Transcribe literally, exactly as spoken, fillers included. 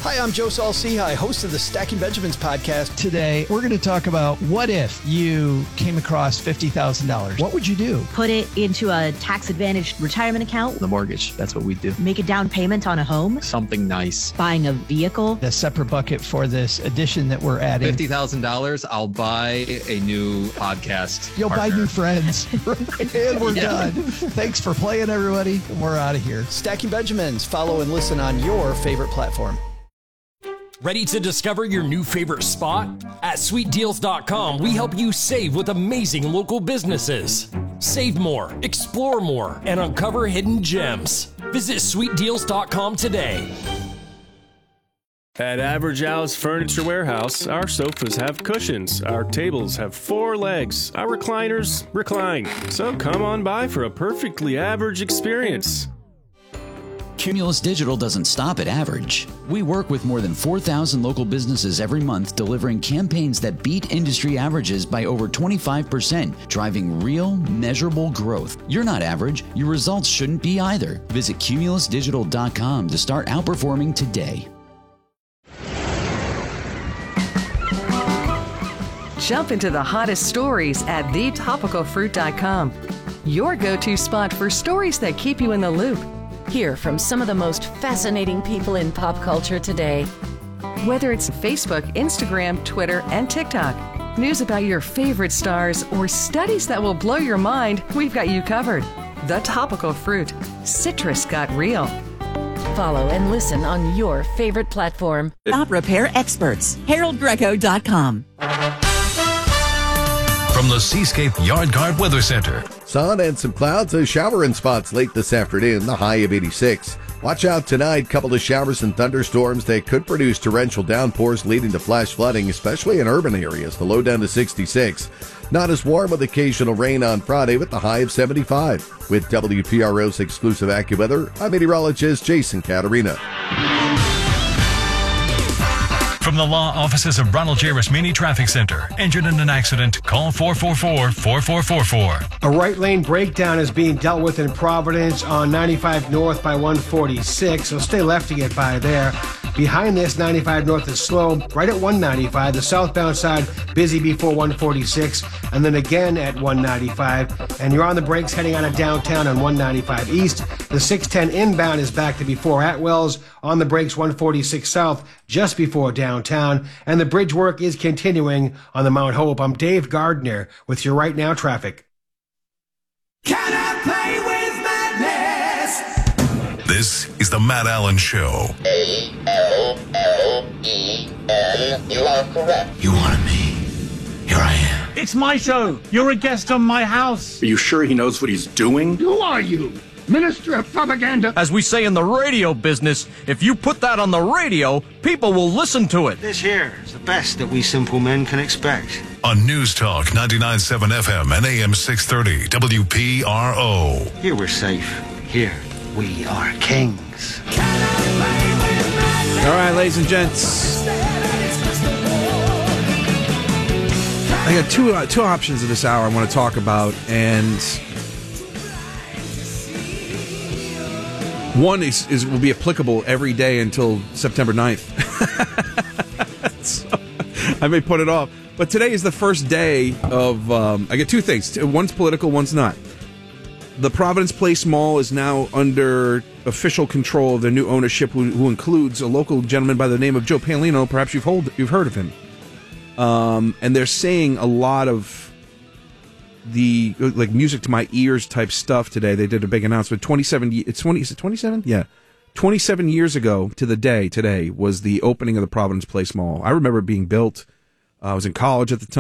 Hi, I'm Joe Saul-Sehy, host of the Stacking Benjamins podcast. Today, we're going to talk about what if you came across fifty thousand dollars. What would you do? Put it into a tax-advantaged retirement account. The mortgage, that's what we do. Make a down payment on a home. Something nice. Buying a vehicle. The separate bucket for this edition that we're adding. fifty thousand dollars, I'll buy a new podcast You'll partner. buy new friends. And we're Yeah. done. Thanks for playing, everybody. We're out of here. Stacking Benjamins. Follow and listen on your favorite platform. Ready to discover your new favorite spot? At sweet deals dot com, we help you save with amazing local businesses. Save more, explore more, and uncover hidden gems. Visit sweet deals dot com today. At Average Al's Furniture Warehouse, our sofas have cushions, our tables have four legs, our recliners recline. So come on by for a perfectly average experience. Cumulus Digital doesn't stop at average. We work with more than four thousand local businesses every month, delivering campaigns that beat industry averages by over twenty-five percent, driving real, measurable growth. You're not average. Your results shouldn't be either. Visit cumulus digital dot com to start outperforming today. Jump into the hottest stories at the topical fruit dot com. Your go-to spot for stories that keep you in the loop. Hear from some of the most fascinating people in pop culture today. Whether it's Facebook, Instagram, Twitter, and TikTok, news about your favorite stars, or studies that will blow your mind, we've got you covered. The Topical Fruit. Citrus got real. Follow and listen on your favorite platform. Stop repair experts. Harold Greco dot com. From the Seascape Yard Guard Weather Center. Sun and some clouds, a shower in spots late this afternoon, the high of eighty-six. Watch out tonight, couple of showers and thunderstorms that could produce torrential downpours leading to flash flooding, especially in urban areas, the low down to sixty-six. Not as warm with occasional rain on Friday with the high of seventy-five. With W P R O's exclusive AccuWeather, I'm meteorologist Jason Caterina. From the law offices of Ronald J. Rasmini Traffic Center. Injured in an accident? Call four four four, four four four four. A right lane breakdown is being dealt with in Providence on ninety-five North by one forty-six, so stay left to get by there. Behind this, ninety-five North is slow, right at one ninety-five. The southbound side busy before one forty-six, and then again at one ninety-five. And you're on the brakes heading out of downtown on one ninety-five East. The six ten inbound is back to before Atwells. On the brakes, one forty-six South, just before downtown. And the bridge work is continuing on the Mount Hope. I'm Dave Gardner with your Right Now traffic. Can I play with madness? This is the Matt Allen Show. A L L E N. You are correct. You wanted me. Here I am. It's my show. You're a guest on my house. Are you sure he knows what he's doing? Who are you? Minister of Propaganda. As we say in the radio business, if you put that on the radio, people will listen to it. This here is the best that we simple men can expect. On News Talk ninety-nine point seven F M and A M six thirty W P R O. Here we're safe. Here we are kings. All right, ladies and gents. I got two uh, two options in this hour I want to talk about, and one is, is will be applicable every day until September ninth. So, I may put it off. But today is the first day of, um, I get two things. One's political, one's not. The Providence Place Mall is now under official control of their new ownership, who, who includes a local gentleman by the name of Joe Paolino. Perhaps you've, hold, you've heard of him. Um, and they're saying a lot of the like music to my ears type stuff today. They did a big announcement. twenty-seven, it's twenty, is it twenty-seven? Yeah. twenty-seven years ago to the day today was the opening of the Providence Place Mall. I remember it being built. Uh, I was in college at the time.